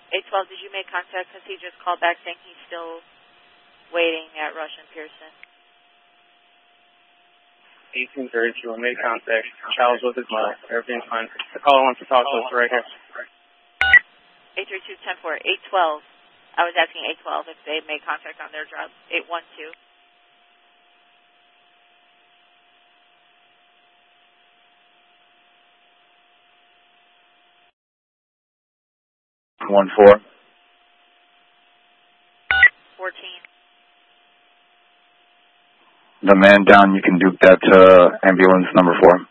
812, did you make contact? Because he just called back saying he's still waiting at Rush and Pearson. 1832, I made contact. Child's with his mother. Everything's fine. The caller wants to talk to us right here. 832-10-4, 812. I was asking 812 if they made contact on their job. 812. 14. 14. The man down, you can dupe that to ambulance number 4.